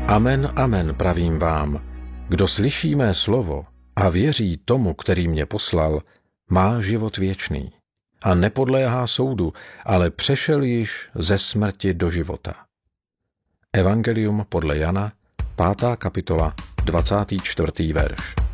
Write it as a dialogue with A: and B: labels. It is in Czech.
A: Amen, amen, pravím vám, kdo slyší mé slovo a věří tomu, který mě poslal, má život věčný a nepodléhá soudu, ale přešel již ze smrti do života. Evangelium podle Jana, 5. kapitola, 24. verš.